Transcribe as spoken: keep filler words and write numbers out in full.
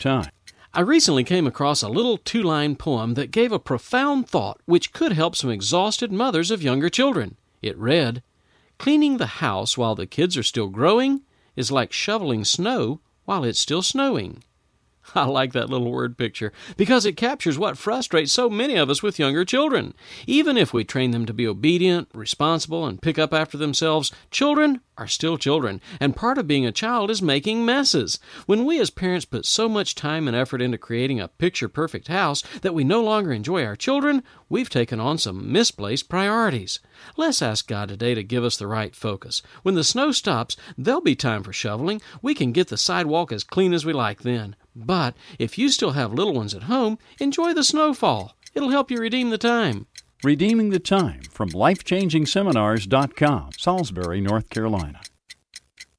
time. I recently came across a little two-line poem that gave a profound thought which could help some exhausted mothers of younger children. It read, "Cleaning the house while the kids are still growing is like shoveling snow while it's still snowing." I like that little word picture because it captures what frustrates so many of us with younger children. Even if we train them to be obedient, responsible, and pick up after themselves, children are still children, and part of being a child is making messes. When we as parents put so much time and effort into creating a picture-perfect house that we no longer enjoy our children, we've taken on some misplaced priorities. Let's ask God today to give us the right focus. When the snow stops, there'll be time for shoveling. We can get the sidewalk as clean as we like then. But if you still have little ones at home, enjoy the snowfall. It'll help you redeem the time. Redeeming the Time from life changing seminars dot com, Salisbury, North Carolina.